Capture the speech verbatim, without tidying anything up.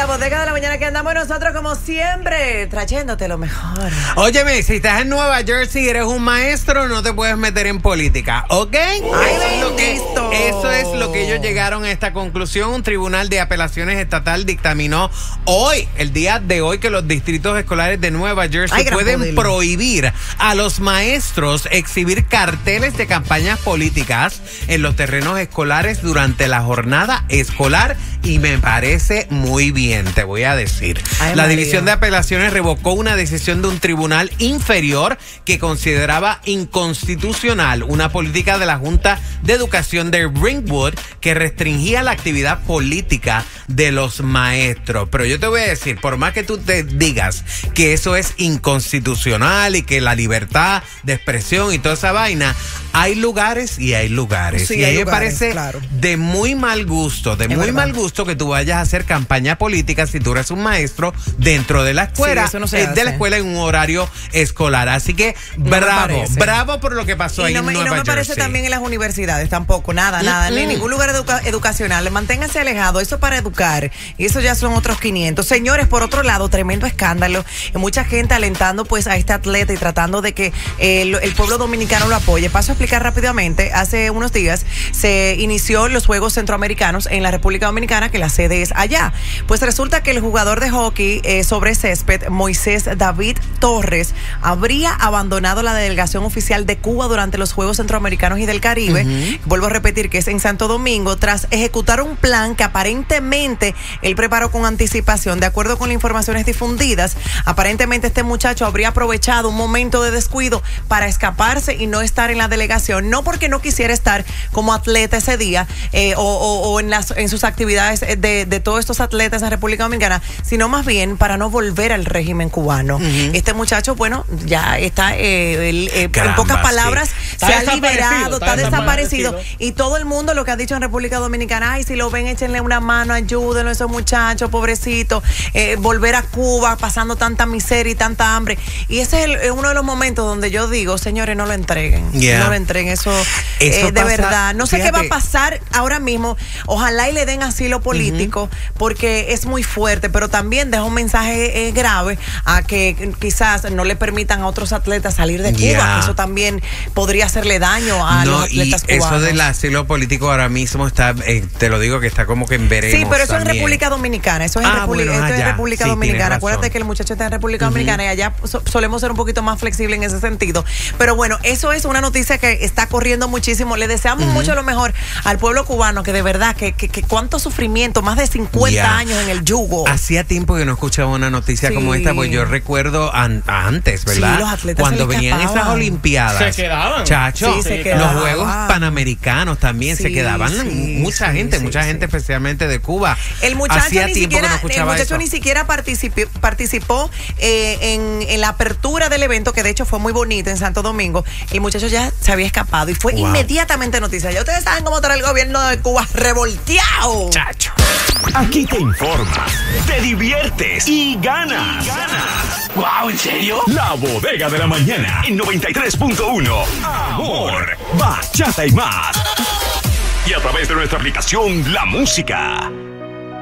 la bodega de la mañana que andamos nosotros como siempre, trayéndote lo mejor. Óyeme, si estás en Nueva Jersey y eres un maestro, no te puedes meter en política, ¿ok? Ay, eso, es lo que, bendito. eso es lo que ellos llegaron a esta conclusión. Un tribunal de apelaciones estatal dictaminó hoy, el día de hoy, que los distritos escolares de Nueva Jersey Ay, pueden poder. prohibir a los maestros exhibir carteles de campañas políticas en los terrenos escolares durante la jornada escolar, y me parece muy bien, te voy a decir. Ay, la María. División de Apelaciones revocó una decisión de un tribunal inferior que consideraba inconstitucional una política de la Junta de Educación de Ringwood que restringía la actividad política de los maestros. Pero yo te voy a decir, por más que tú te digas que eso es inconstitucional y que la libertad de expresión y toda esa vaina, hay lugares y hay lugares. Sí, y a hay mí me lugares, parece claro. de muy mal gusto, de Es muy verdad. mal gusto que tú vayas a hacer campaña política si tú eres un maestro dentro de la escuela, Sí, eso no se eh, hace. de la escuela en un horario escolar. Así que No me bravo, parece. bravo por lo que pasó Y ahí no, en me, y Nueva no me Jersey. parece también en las universidades tampoco, nada, nada, Mm-mm. ni en ningún lugar educa- educacional. Manténganse alejados, eso para educar, y eso ya son otros quinientos. Señores, por otro lado, tremendo escándalo, y mucha gente alentando pues a este atleta y tratando de que eh, el, el pueblo dominicano lo apoye. Paso a explicar rápidamente. Hace unos días se inició los Juegos Centroamericanos en la República Dominicana, que la sede es allá. Pues resulta que el jugador de hockey eh, sobre césped, Moisés David Torres, habría abandonado la delegación oficial de Cuba durante los Juegos Centroamericanos y del Caribe. Uh-huh. Vuelvo a repetir que es en Santo Domingo, tras ejecutar un plan que aparentemente él preparó con anticipación. De acuerdo con las informaciones difundidas, aparentemente este muchacho habría aprovechado un momento de descuido para escaparse y no estar en la delegación, no porque no quisiera estar como atleta ese día eh, o, o, o en, las, en sus actividades de, de todos estos atletas en República Dominicana, sino más bien para no volver al régimen cubano. Uh-huh. Este muchacho, bueno, ya está, eh, el, eh, Caramba, en pocas palabras, sí. se ha liberado, está, está desaparecido. desaparecido. Y todo el mundo lo que ha dicho en República Dominicana, ay, si lo ven, échenle una mano, ayúdenlo a esos muchachos, pobrecitos, eh, volver a Cuba pasando tanta miseria y tanta hambre. Y ese es el, uno de los momentos donde yo digo, señores, no lo entreguen. Yeah. No lo entreguen, eso, eso eh, de pasa, verdad. No sé fíjate. qué va a pasar ahora mismo. Ojalá y le den asilo político, uh-huh. porque es muy fuerte, pero también deja un mensaje eh, grave a que quizás no le permitan a otros atletas salir de Cuba. Yeah. Eso también podría hacerle daño a no, los atletas y cubanos. Eso del asilo político ahora mismo está, eh, te lo digo que está como que en veremos. Sí, pero eso también. es República Dominicana. Eso es, ah, República, bueno, esto es República sí, Dominicana. Acuérdate que el muchacho está en República uh-huh. Dominicana y allá so, solemos ser un poquito más flexibles en ese sentido. Pero bueno, eso es una noticia que está corriendo muchísimo. Le deseamos uh-huh. mucho lo mejor al pueblo cubano, que de verdad, que, que, que cuánto sufrimiento, más de cincuenta yeah. años en el yugo. Hacía tiempo que no escuchaba una noticia sí. como esta, pues yo recuerdo an, antes, ¿verdad? Sí, los atletas cuando venían esas olimpiadas. Se quedaban. Chacho, sí, se quedaban. Los Juegos Panamericanos también sí, se quedaban. Sí, mucha sí, gente, sí, mucha sí. gente especialmente de Cuba. El muchacho Hacía ni tiempo siquiera, que no escuchaba el muchacho eso. ni siquiera participó, participó eh, en, en la apertura del evento, que de hecho fue muy bonito en Santo Domingo. El muchacho ya se había escapado y fue wow. inmediatamente noticia. Ya ustedes saben cómo está el gobierno de Cuba revolteado. Chacho. Aquí te informas, te diviertes y ganas. ganas. Wow, ¿en serio? La Bodega de la Mañana en noventa y tres punto uno. Amor, bachata y más. Y a través de nuestra aplicación La Música.